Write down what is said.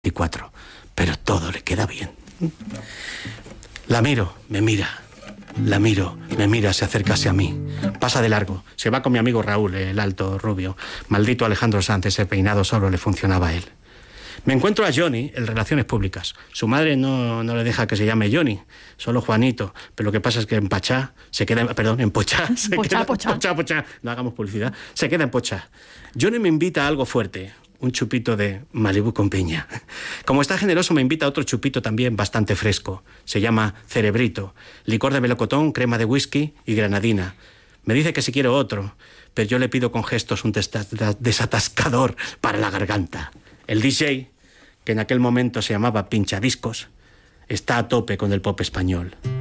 24, pero todo le queda bien. La miro, me mira. La miro, me mira, se acerca hacia mí. Pasa de largo, se va con mi amigo Raúl, el alto rubio. Maldito Alejandro Sanz, ese peinado solo le funcionaba a él. Me encuentro a Johnny en Relaciones Públicas. Su madre no le deja que se llame Johnny, solo Juanito. Pero lo que pasa es que en Pochá se queda... Pochá, no hagamos publicidad. Se queda en Pochá. Johnny me invita a algo fuerte. Un chupito de Malibú con piña. Como está generoso, me invita a otro chupito también bastante fresco. Se llama Cerebrito. Licor de melocotón, crema de whisky y granadina. Me dice que si quiero otro, pero yo le pido con gestos un desatascador para la garganta. El DJ, que en aquel momento se llamaba Pinchadiscos, está a tope con el pop español.